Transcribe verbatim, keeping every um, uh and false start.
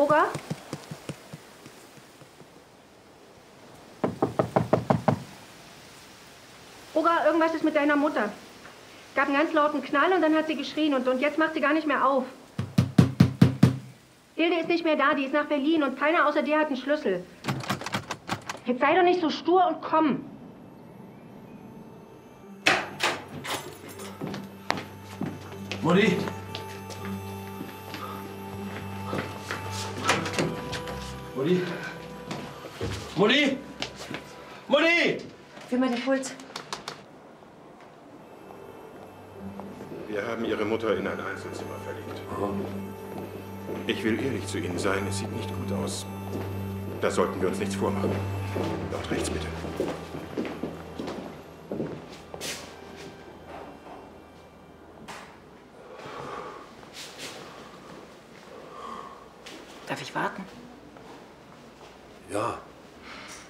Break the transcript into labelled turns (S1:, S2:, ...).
S1: Oga? Oga, irgendwas ist mit deiner Mutter. Gab einen ganz lauten Knall und dann hat sie geschrien und, und jetzt macht sie gar nicht mehr auf. Hilde ist nicht mehr da, die ist nach Berlin und keiner außer dir hat einen Schlüssel. Jetzt sei doch nicht so stur und komm.
S2: Mutti! Mutti! Mutti! Mutti!
S1: Fühl mal den Puls.
S3: Wir haben Ihre Mutter in ein Einzelzimmer verlegt. Ich will ehrlich zu Ihnen sein, es sieht nicht gut aus. Da sollten wir uns nichts vormachen. Dort rechts bitte.
S1: Darf ich warten?
S2: Ja.